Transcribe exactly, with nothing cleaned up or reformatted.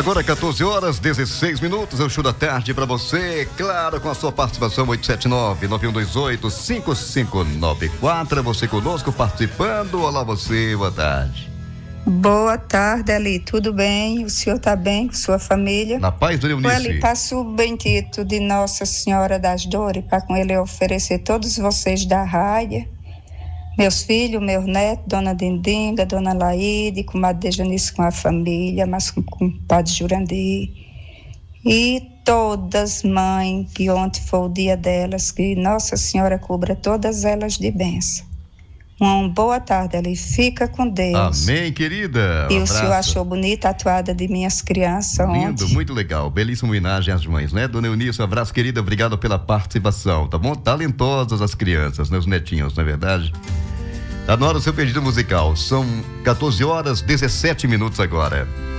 Agora quatorze horas, dezesseis minutos, é o show da tarde pra você, claro, com a sua participação oito sete nove, nove um dois oito, cinco cinco nove quatro, você conosco participando. Olá você, boa tarde. Boa tarde, Eli, tudo bem? O senhor tá bem com sua família? Na paz do Eunice. Eli, passa o bendito de Nossa Senhora das Dores para com ele oferecer todos vocês da rádio, meus filhos, meus netos, Dona Dindinga, Dona Laíde, comadre Janice com a família, mas com, com o padre Jurandir, e todas mães, que ontem foi o dia delas, que Nossa Senhora cubra todas elas de bênção. Uma boa tarde, Eli. Fica com Deus. Amém, querida. Um e abraço. O senhor achou bonita a toada de minhas crianças Lindo, ontem? muito legal. Belíssima homenagem às mães, né? Dona Eunice, um abraço, querida. Obrigado pela participação, tá bom? Talentosas as crianças, né? Os netinhos, não é verdade? Tá na hora do seu pedido musical. São quatorze horas, dezessete minutos agora.